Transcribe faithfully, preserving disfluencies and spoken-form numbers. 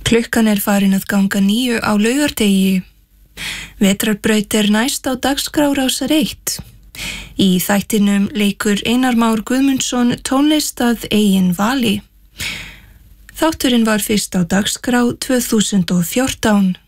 Klukkan er farin að ganga níu á laugardegi. Vetrarbraut er næst á dagskrá Rásar eitt. Í þættinum leikur Einar Már Guðmundsson tónlist að eigin vali. Þátturinn var fyrst á dagskrá tvö þúsund og fjórtán.